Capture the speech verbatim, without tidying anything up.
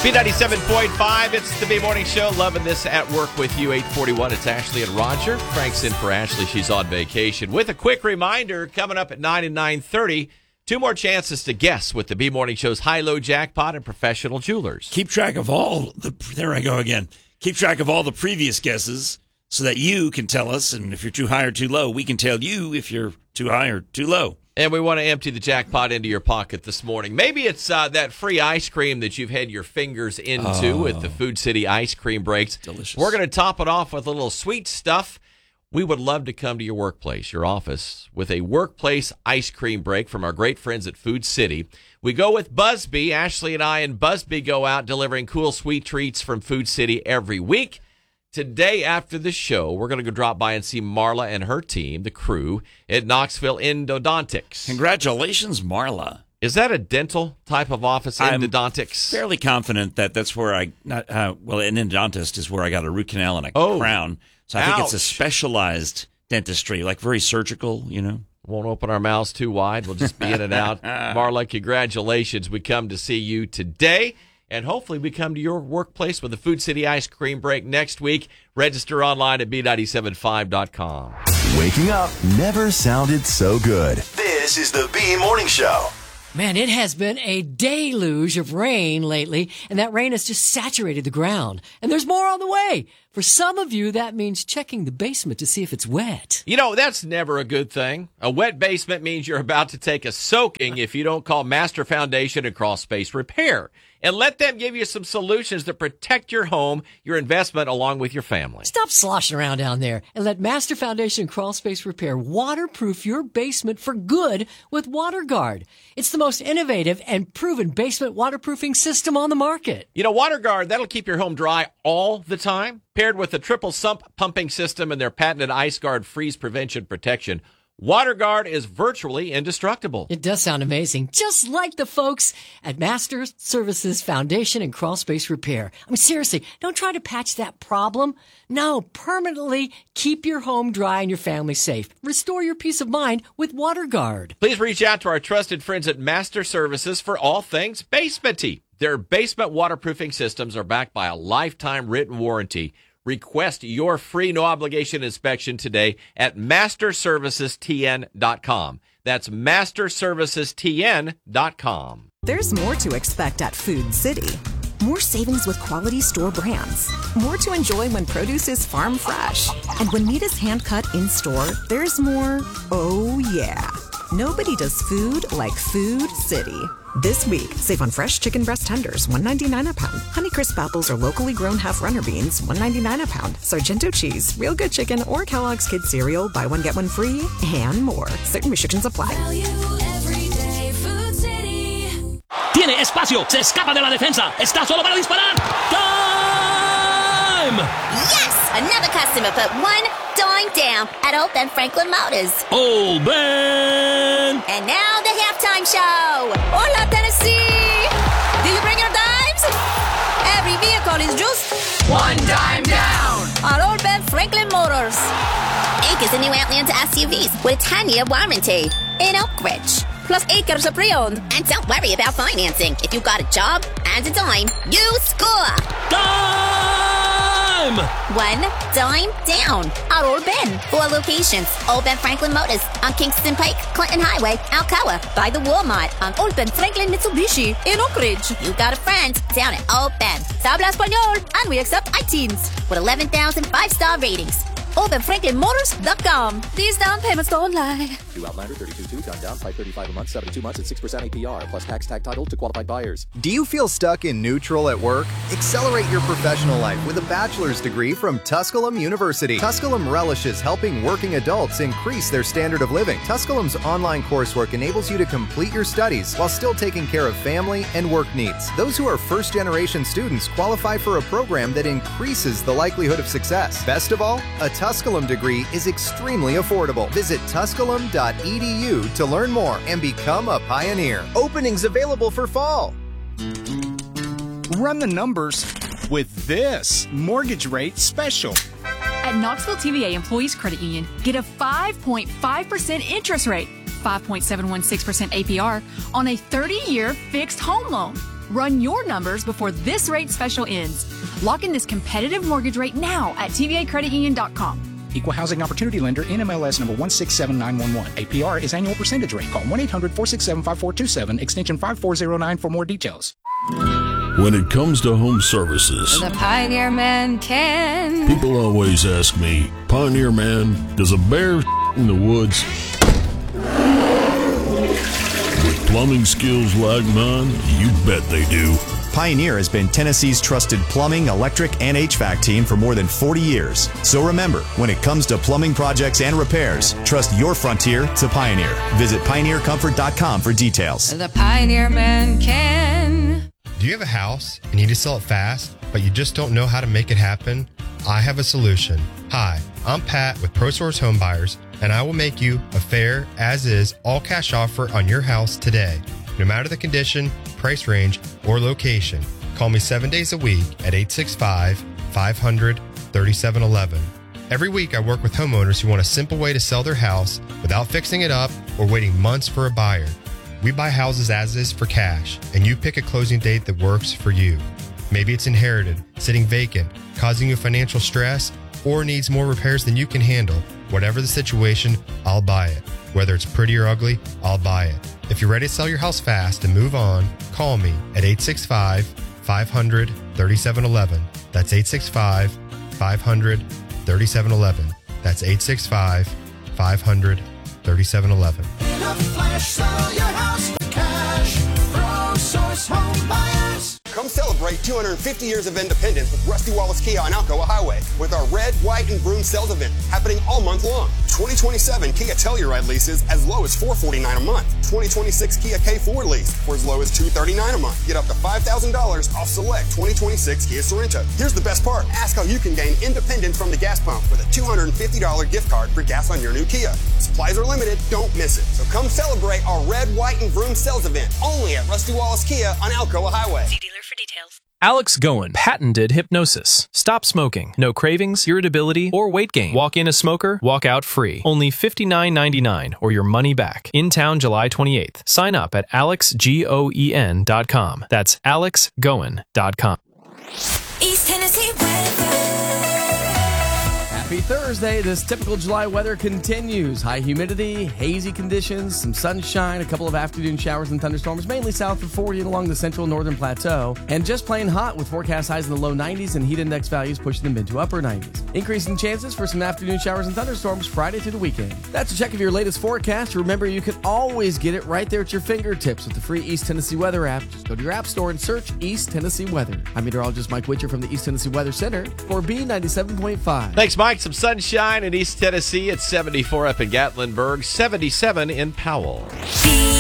B ninety-seven point five, it's the B Morning Show. Loving this at work with you, eight forty-one. It's Ashley and Roger. Frank's in for Ashley. She's on vacation. With a quick reminder, coming up at nine and nine thirty, two more chances to guess with the B Morning Show's high-low jackpot and Professional Jewelers. Keep track of all the, there I go again. Keep track of all the previous guesses so that you can tell us, and if you're too high or too low, we can tell you if you're too high or too low. And we want to empty the jackpot into your pocket this morning. Maybe it's uh, that free ice cream that you've had your fingers into oh, with the Food City ice cream breaks. Delicious. We're going to top it off with a little sweet stuff. We would love to come to your workplace, your office, with a workplace ice cream break from our great friends at Food City. We go with Busby. Ashley and I and Busby go out delivering cool sweet treats from Food City every week. Today, after the show, we're going to go drop by and see Marla and her team, the crew, at Knoxville Endodontics. Congratulations, Marla. Is that a dental type of office, Endodontics? I'm fairly confident that that's where I, not, uh, well, an endodontist is where I got a root canal and a oh, crown. So I ouch. think it's a specialized dentistry, like very surgical, you know. Won't open our mouths too wide. We'll just be in and out. Marla, congratulations. We come to see you today. And hopefully we come to your workplace with the Food City Ice Cream Break next week. Register online at B nine seven five dot com. Waking up never sounded so good. This is the B Morning Show. Man, it has been a deluge of rain lately, and that rain has just saturated the ground. And there's more on the way. For some of you, that means checking the basement to see if it's wet. You know, that's never a good thing. A wet basement means you're about to take a soaking if you don't call Master Foundation and Crawl Space Repair. And let them give you some solutions that protect your home, your investment, along with your family. Stop sloshing around down there and let Master Foundation Crawl Space Repair waterproof your basement for good with WaterGuard. It's the most innovative and proven basement waterproofing system on the market. You know, WaterGuard, that'll keep your home dry all the time. Paired with the triple sump pumping system and their patented IceGuard freeze prevention protection, WaterGuard is virtually indestructible. It does sound amazing, just like the folks at Master Services Foundation and Crawl Space Repair. I mean, seriously, don't try to patch that problem. No, permanently keep your home dry and your family safe. Restore your peace of mind with WaterGuard. Please reach out to our trusted friends at Master Services for all things basementy. Their basement waterproofing systems are backed by a lifetime written warranty. Request your free no-obligation inspection today at master services t n dot com. That's master services t n dot com. There's more to expect at Food City. More savings with quality store brands. More to enjoy when produce is farm fresh. And when meat is hand-cut in-store, there's more, oh yeah. Nobody does food like Food City. This week, save on fresh chicken breast tenders, one ninety-nine a pound. Honeycrisp apples or locally grown half runner beans, one ninety-nine a pound. Sargento cheese, real good chicken, or Kellogg's Kids cereal, buy one get one free, and more. Certain restrictions apply. Tiene espacio, se escapa de la defensa, está solo para disparar. Time! Yes! Another customer put one dime down at Old Ben Franklin Motors. Old Ben! And now the halftime show. Hola, Tennessee! Do you bring your dimes? Every vehicle is just one dime down at Old Ben Franklin Motors. Ink is the new Atlanta S U Vs with a ten-year warranty in Oak Ridge. Plus acres of pre-owned. And don't worry about financing. If you've got a job and a dime, you score. Dime! One dime down at Old Ben. Four locations. Old Ben Franklin Motors on Kingston Pike, Clinton Highway, Alcoa. By the Walmart on Old Ben Franklin Mitsubishi in Oak Ridge. You got a friend down at Old Ben. Habla Español. And we accept iTeens with eleven thousand five-star ratings. old ben franklin motors dot com. These down payments don't lie. New Outlander thirty-two two, done down five thirty-five a month, seventy-two months at six percent A P R, plus tax tag title to qualified buyers. Do you feel stuck in neutral at work? Accelerate your professional life with a bachelor's degree from Tusculum University. Tusculum relishes helping working adults increase their standard of living. Tusculum's online coursework enables you to complete your studies while still taking care of family and work needs. Those who are first-generation students qualify for a program that increases the likelihood of success. Best of all, a Tusculum degree is extremely affordable. Visit tusculum dot e d u to learn more and become a pioneer. Openings available for fall. Run the numbers with this mortgage rate special. At Knoxville T V A Employees Credit Union, get a five point five percent interest rate, five point seven one six percent A P R on a thirty-year fixed home loan. Run your numbers before this rate special ends. Lock in this competitive mortgage rate now at T V A credit union dot com. Equal Housing Opportunity Lender, N M L S number one six seven nine one one. A P R is annual percentage rate. Call one eight hundred four six seven five four two seven, extension five four zero nine for more details. When it comes to home services, the Pioneer Man can. People always ask me, Pioneer Man, does a bear in the woods? With plumbing skills like mine, you bet they do. Pioneer has been Tennessee's trusted plumbing, electric, and H V A C team for more than forty years. So remember, when it comes to plumbing projects and repairs, trust your frontier to Pioneer. Visit pioneer comfort dot com for details. The Pioneer Man can. Do you have a house and you need to sell it fast, but you just don't know how to make it happen? I have a solution. Hi, I'm Pat with ProSource Home Buyers, and I will make you a fair, as-is, all-cash offer on your house today. No matter the condition, price range, or location, call me seven days a week at eight six five, five hundred, thirty-seven eleven. Every week I work with homeowners who want a simple way to sell their house without fixing it up or waiting months for a buyer. We buy houses as is for cash, and you pick a closing date that works for you. Maybe it's inherited, sitting vacant, causing you financial stress, or needs more repairs than you can handle. Whatever the situation, I'll buy it. Whether it's pretty or ugly, I'll buy it. If you're ready to sell your house fast and move on, call me at eight six five, five hundred, thirty-seven eleven. That's eight six five, five hundred, thirty-seven eleven. That's eight six five, five hundred, thirty-seven eleven. In a flash, sell your house for cash. ProSource Home Buyers. Come celebrate two hundred fifty years of independence with Rusty Wallace Kia on Alcoa Highway with our red, white, and broom sales event happening all month long. twenty twenty-seven Kia Telluride leases as low as four hundred forty-nine dollars a month. twenty twenty-six Kia K four lease for as low as two hundred thirty-nine dollars a month. Get up to five thousand dollars off select twenty twenty-six Kia Sorento. Here's the best part. Ask how you can gain independence from the gas pump with a two hundred fifty dollars gift card for gas on your new Kia. Supplies are limited. Don't miss it. So come celebrate our red, white, and broom sales event only at Rusty Wallace Kia on Alcoa Highway. See dealer for details. Alex Goen, patented hypnosis. Stop smoking. No cravings, irritability, or weight gain. Walk in a smoker, walk out free. Only fifty-nine ninety-nine or your money back. In town July twenty-eighth. Sign up at alex goen dot com. That's alex goen dot com. East Tennessee weather. Happy Thursday. This typical July weather continues. High humidity, hazy conditions, some sunshine, a couple of afternoon showers and thunderstorms, mainly south of forty and along the central northern plateau. And just plain hot with forecast highs in the low nineties and heat index values pushing the mid to upper nineties. Increasing chances for some afternoon showers and thunderstorms Friday through the weekend. That's a check of your latest forecast. Remember, you can always get it right there at your fingertips with the free East Tennessee Weather app. Just go to your app store and search East Tennessee Weather. I'm meteorologist Mike Witcher from the East Tennessee Weather Center for B ninety-seven point five. Thanks, Mike. Some sunshine in East Tennessee. It's seventy-four up in Gatlinburg, seventy-seven in Powell.